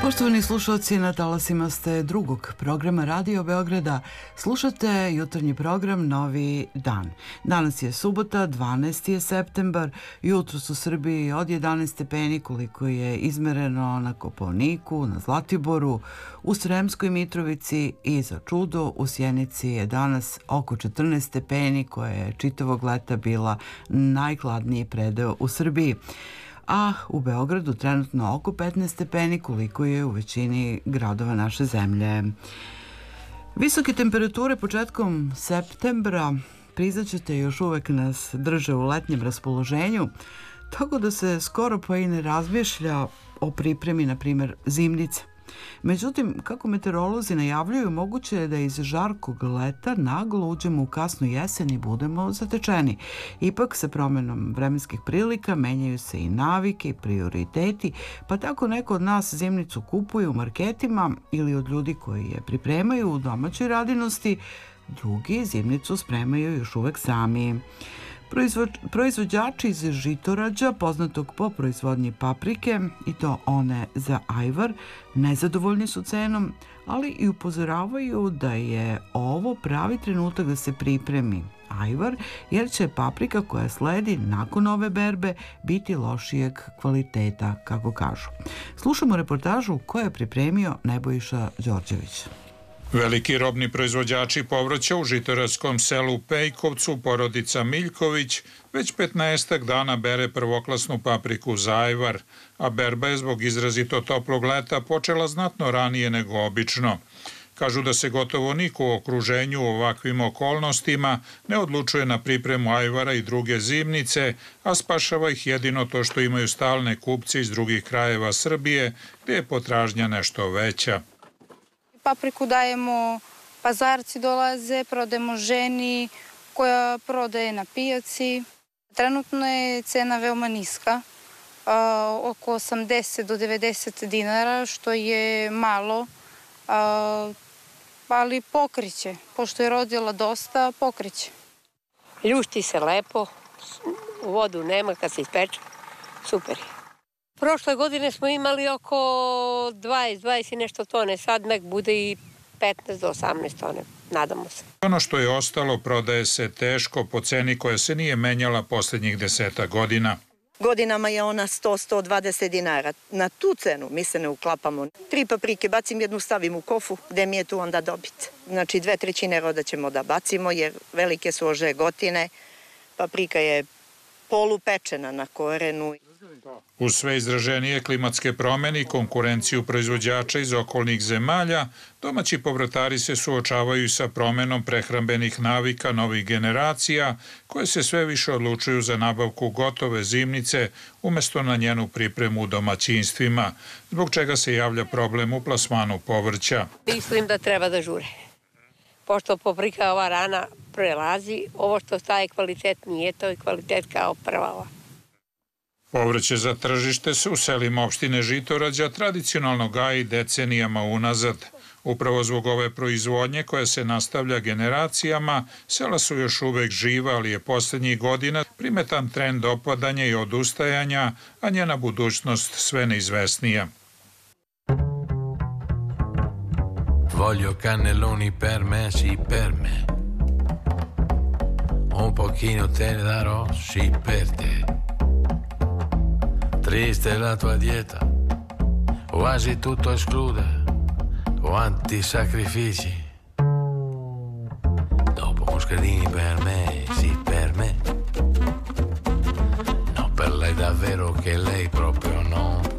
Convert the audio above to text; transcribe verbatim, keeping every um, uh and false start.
Poštovani slušalci, na talasima ste drugog programa Radio Beograda. Slušate jutarnji program Novi dan. Danas je subota, dvanaesti septembar. Jutros u Srbiji od jedanaest stepeni koliko je izmereno na Kopaoniku, na Zlatiboru, u Sremskoj Mitrovici i za čudo u Sjenici je danas oko četrnaest stepeni, koja je čitavog leta bila najhladniji predeo u Srbiji. A u Beogradu trenutno oko petnaest stepeni koliko je u većini gradova naše zemlje. Visoke temperature početkom septembra, priznaćete, još uvek nas drže u letnjem raspoloženju, tako da se skoro pa i ne razmišlja o pripremi, na primjer, zimnice. Međutim, kako meteorolozi najavljuju, moguće je da iz žarkog leta naglo uđemo u kasnu jesen i budemo zatečeni. Ipak, sa promenom vremenskih prilika menjaju se i navike i prioriteti, pa tako neko od nas zimnicu kupuje u marketima ili od ljudi koji je pripremaju u domaćoj radinosti, drugi zimnicu spremaju još uvek sami. Proizvođači iz žitorađa, poznatog po proizvodnji paprike, i to one za ajvar, nezadovoljni su cenom, ali i upozoravaju da je ovo pravi trenutak da se pripremi ajvar, jer će paprika koja sledi nakon ove berbe biti lošijeg kvaliteta, kako kažu. Slušamo reportažu koju je pripremio Nebojša Đorđević. Veliki robni proizvođači povrća u žitoradskom selu Pejkovcu, porodica Miljković, već petnaestak dana bere prvoklasnu papriku za ajvar, a berba je zbog izrazito toplog leta počela znatno ranije nego obično. Kažu da se gotovo niko u okruženju u ovakvim okolnostima ne odlučuje na pripremu ajvara i druge zimnice, a spašava ih jedino to što imaju stalne kupce iz drugih krajeva Srbije, gdje je potražnja nešto veća. Papriku dajemo, pazarci dolaze, prodajemo ženi koja prodaje na pijaci. Trenutno je cena veoma niska, a, oko osamdeset do devedeset dinara, što je malo, a, ali pokriće. Pošto je rodila dosta, pokriće. Ljušti se lepo, vodu nema kad se ispeče, super je. Prošle godine smo imali oko dvadeset, dvadeset i nešto tone, sad nek bude i petnaest do osamnaest tone, nadamo se. Ono što je ostalo prodaje se teško po ceni koja se nije menjala posljednjih deseta godina. Godinama je ona sto do sto dvadeset dinara. Na tu cenu mi se ne uklapamo. Tri paprike bacim, jednu stavim u kofu, gde mi je tu onda dobit. Znači dve trećine roda ćemo da bacimo jer velike su ožegotine. Paprika je polupečena na korenu. Uz sve izraženije klimatske promjene i konkurenciju proizvođača iz okolnih zemalja, domaći povrtari se suočavaju sa promjenom prehrambenih navika novih generacija, koje se sve više odlučuju za nabavku gotove zimnice umjesto na njenu pripremu u domaćinstvima, zbog čega se javlja problem u plasmanu povrća. Mislim da treba da žure. Pošto paprika ova rana prelazi, ovo što staje kvalitet nije, to je kvalitet kao prva ova. Povrće za tržište se u selima opštine Žitorađa tradicionalno gaji decenijama unazad. Upravo zbog ove proizvodnje koja se nastavlja generacijama, sela su još uvek živa, ali je posljednjih godina primetan trend opadanja i odustajanja, a njena budućnost sve neizvesnija. Voglio cannelloni per me, sì per me. Un pochino te ne darò, sì per te. Triste la tua dieta, quasi tutto esclude, quanti sacrifici. Dopo moschedini per me, sì per me. No, per lei davvero che lei proprio no.